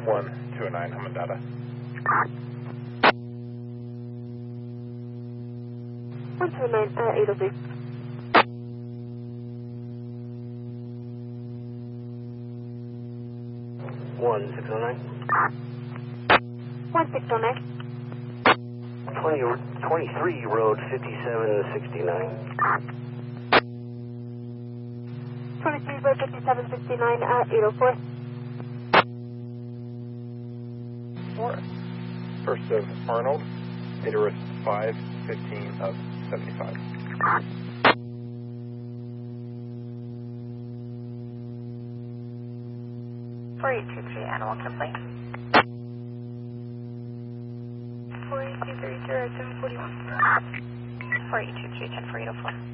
129 Hamandata. 129, 803. 1609. 1609. 23 Road 5769. 23 Road 5769, 804. First of Arnold, Icarus 515 of 75. 4823 Animal Complaint. 4823 741. 4823 104804.